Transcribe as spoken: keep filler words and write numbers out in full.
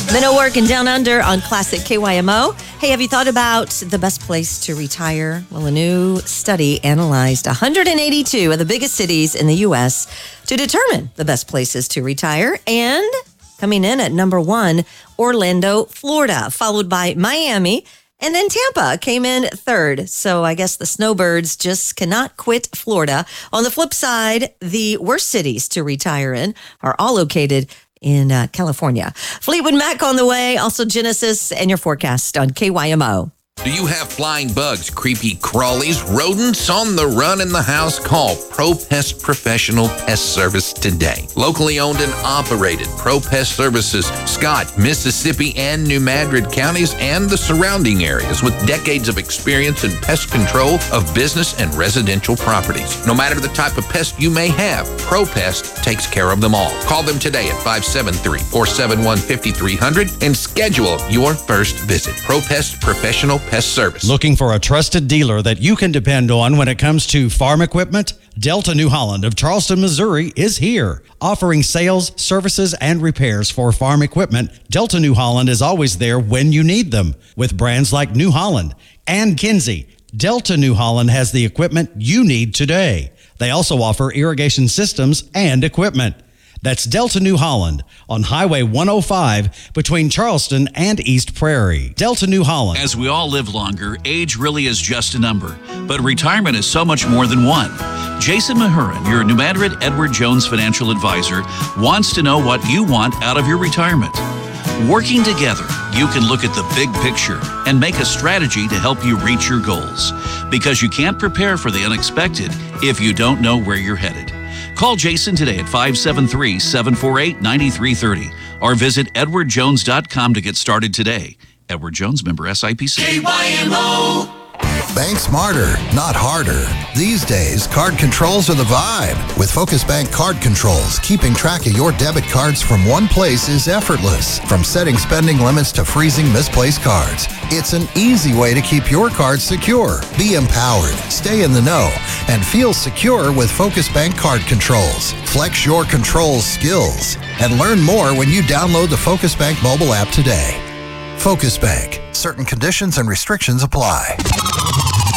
Minnow working down under on Classic K Y M O. Hey, have you thought about the best place to retire? Well, a new study analyzed one hundred eighty-two of the biggest cities in the U S to determine the best places to retire. And coming in at number one, Orlando, Florida, followed by Miami. And then Tampa came in third. So I guess the snowbirds just cannot quit Florida. On the flip side, the worst cities to retire in are all located in uh, California. Fleetwood Mac on the way, also Genesis, and your forecast on K Y M O. Do you have flying bugs, creepy crawlies, rodents on the run in the house? Call ProPest Professional Pest Service today. Locally owned and operated, ProPest Services, Scott, Mississippi, and New Madrid counties and the surrounding areas with decades of experience in pest control of business and residential properties. No matter the type of pest you may have, ProPest takes care of them all. Call them today at five seven three, four seven one, five three zero zero and schedule your first visit. ProPest Professional Pest Service. Looking for a trusted dealer that you can depend on when it comes to farm equipment? Delta New Holland of Charleston, Missouri is here. Offering sales, services, and repairs for farm equipment, Delta New Holland is always there when you need them. With brands like New Holland and Kinsey, Delta New Holland has the equipment you need today. They also offer irrigation systems and equipment. That's Delta New Holland on Highway one oh five between Charleston and East Prairie. Delta New Holland. As we all live longer, age really is just a number, but retirement is so much more than one. Jason Mahurin, your New Madrid Edward Jones financial advisor, wants to know what you want out of your retirement. Working together, you can look at the big picture and make a strategy to help you reach your goals, because you can't prepare for the unexpected if you don't know where you're headed. Call Jason today at five seven three, seven four eight, nine three three zero or visit edward jones dot com to get started today. Edward Jones, member S I P C. K Y M O. Bank smarter, not harder. These days, card controls are the vibe. With Focus Bank Card Controls, keeping track of your debit cards from one place is effortless. From setting spending limits to freezing misplaced cards, it's an easy way to keep your cards secure. Be empowered, stay in the know, and feel secure with Focus Bank Card Controls. Flex your controls skills and learn more when you download the Focus Bank mobile app today. Focus Bank. Certain conditions and restrictions apply.